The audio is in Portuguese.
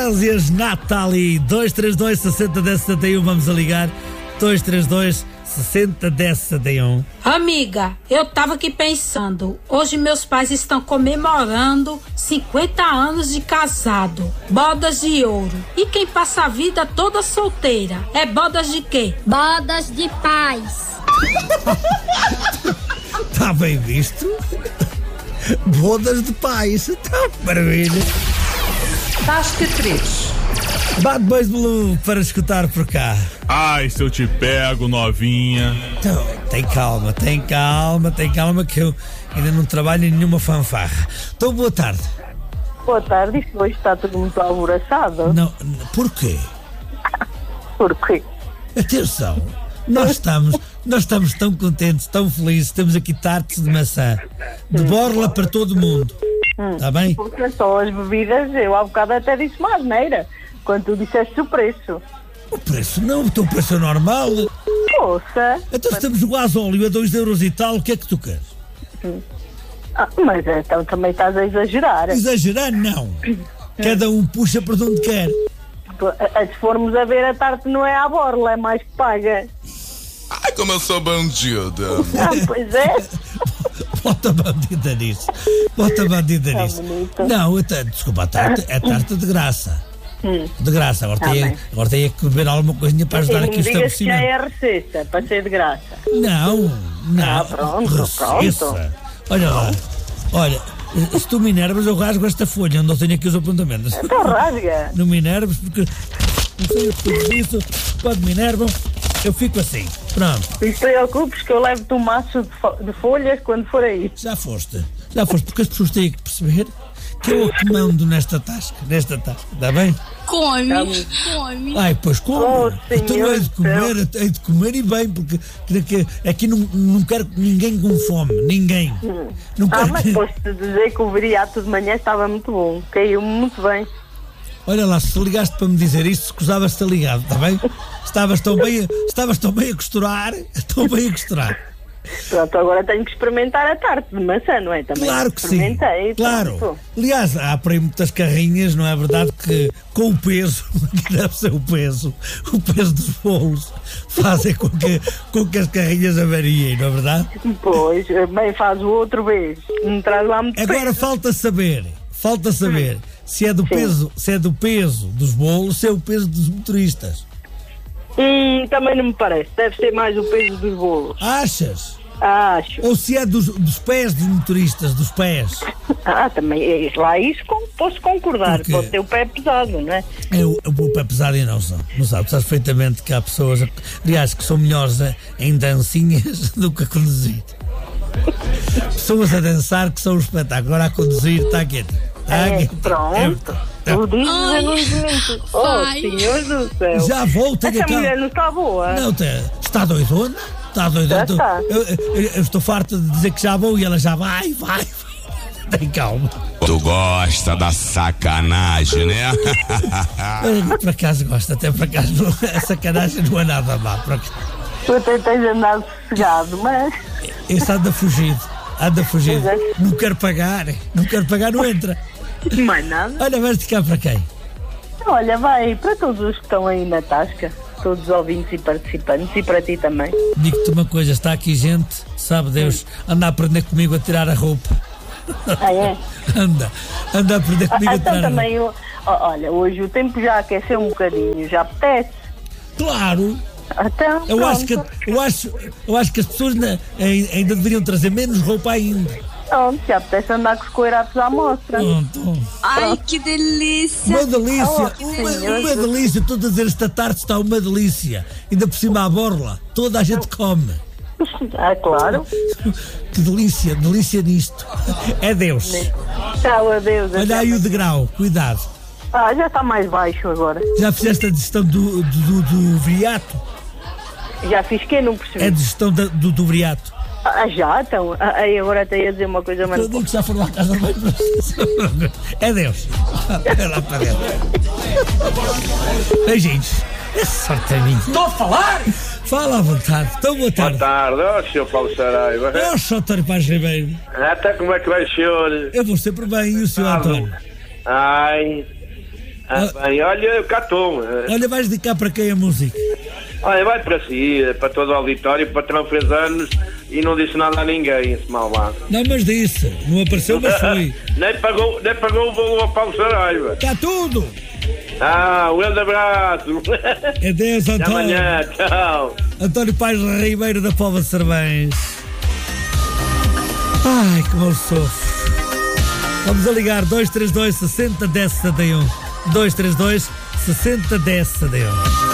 Elésias Natali, 232 60 10 71, vamos a ligar, 232 60 10 71. Amiga, eu tava aqui pensando, hoje meus pais estão comemorando 50 anos de casado, bodas de ouro. E quem passa a vida toda solteira, é bodas de quê? Bodas de paz. Tá bem visto? Bodas de pais, tá maravilha. Tasca 3. Bad Boys Blue para escutar por cá. Ai, se eu te pego, novinha. Então, tem calma que eu ainda não trabalho em nenhuma fanfarra. Então, boa tarde. Boa tarde, isto hoje está tudo muito alvoroçado. Não, porquê? Porquê? Atenção, nós estamos tão contentes, tão felizes, temos aqui tartes de maçã, de borla para todo mundo. Está bem? Porque só as bebidas, eu há bocado até disse uma asneira, quando tu disseste o preço. O preço não, o teu preço é normal. Poxa. Então se estamos o gasóleo a 2 euros e tal, o que é que tu queres? Mas então também estás a exagerar. Exagerar não. Cada um puxa para onde quer. Se formos a ver, a tarte não é à borla, é mais que paga. Ai, como eu sou bandida. Pois é. Bota bandida nisso. Não, desculpa, a tarte é tarte de graça. De graça, agora tem que beber alguma coisinha para ajudar aqui o estabelecimento. Que já é receita, para ser de graça. Não. Pronto. Olha lá, se tu me enervas eu rasgo esta folha, onde eu tenho aqui os apontamentos. Então rasga. Não me enerves porque não sei o que tu disso, quando me enervam eu fico assim, pronto. Não te preocupes que eu levo-te um maço de folhas quando for aí. Já foste, porque as pessoas têm que perceber que eu que mando nesta tasca, está bem? Come. Ai, pois come. Então hei de comer e bem, porque aqui não quero ninguém com fome, ninguém. Mas posso-te dizer que o viriato de manhã estava muito bom, caiu-me muito bem. Olha lá, se ligaste para me dizer isso, escusavas-te a ligado, está bem? Estavas tão bem a costurar, Pronto, agora tenho que experimentar a tarte de maçã, não é? Também claro que sim, claro. Pronto. Aliás, há por aí muitas carrinhas, não é verdade, que com o peso, que deve ser o peso dos bolos, fazem com que as carrinhas avariem, não é verdade? Pois, bem faz o outro vez, me traz lá muito agora peso. Falta saber se é do peso dos bolos, se é o peso dos motoristas. Também não me parece, deve ser mais o peso dos bolos. Achas? Acho. Ou se é dos pés dos motoristas, dos pés. Também, lá isso posso concordar, pode ter o pé pesado, não é? O pé pesado e não sabe, sabes perfeitamente que há pessoas, aliás, que são melhores em dancinhas do que a conduzir. Pessoas a dançar que são um espetáculo, agora a conduzir está quieto. Pronto. Tu dizes, eu não desminto. Oh, senhor do céu. Já vou, tenho essa mulher não está boa. Não, está doidona? Está doidona? Eu estou farto de dizer que já vou e ela já vai. Tem calma. Tu gosta da sacanagem, né? Por acaso gosto, até por acaso a sacanagem não é nada má. Tu até tens andado sossegado, mas... Esse anda fugido. Não quero pagar, não entra. Mais nada. Olha, vais de cá para quem? Olha, vai para todos os que estão aí na tasca, todos os ouvintes e participantes, e para ti também. Digo-te uma coisa, está aqui gente, sabe Deus, anda a aprender comigo a tirar a roupa. É? Anda a aprender comigo a tirar também a roupa. Olha, hoje o tempo já aqueceu um bocadinho, já apetece. Claro. Então, eu acho que as pessoas ainda deveriam trazer menos roupa ainda. Pronto, já apetece andar com os coiratos à mostra. Ai, que delícia. Uma delícia. Estou a dizer, esta tarde está uma delícia. Ainda por cima à borla, toda a gente come. Claro. Que delícia nisto. É Deus. Tchau, adeus. Olha aí o degrau, cuidado. Já está mais baixo agora. Já fizeste a digestão do viriato? Já fiz que não percebi. É a digestão do viriato. Já, então. Aí agora até ia dizer uma coisa, mas... Eu digo que já foram à casa bem. É Deus. É lá para dentro. Beijinhos. É sorte a mim. Estou a falar? Fala à vontade. Então, boa tarde. Boa tarde, Sr. Paulo Saraiva. Sr. António Paz Ribeiro. Até como é que vai, senhor? Eu vou sempre bem. E o Sr. António? Ai, Bem, olha, eu cá estou. Olha, vais dedicar para quem a música? Olha, vai para si, para todo o auditório. O patrão fez anos e não disse nada a ninguém, esse malvado. Não, mas disse. Não apareceu, mas foi. nem pagou o bolo ao Paulo Saraiva. Está tudo! Um grande abraço. Adeus, António. Até amanhã, tchau. António Paes Ribeiro da Póvoa de Servães. Ai, como eu sofro. Vamos a ligar 232 60 10 71. 232 60 10 71.